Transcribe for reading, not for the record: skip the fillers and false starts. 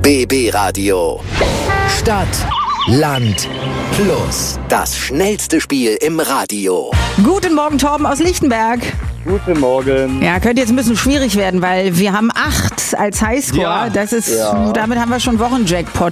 BB Radio. Stadt, Land, Plus. Das schnellste Spiel im Radio. Guten Morgen, Torben aus Lichtenberg. Guten Morgen. Ja, könnte jetzt ein bisschen schwierig werden, weil wir haben 8 als Highscore. Ja. Das ist, Ja. damit haben wir schon Wochenjackpot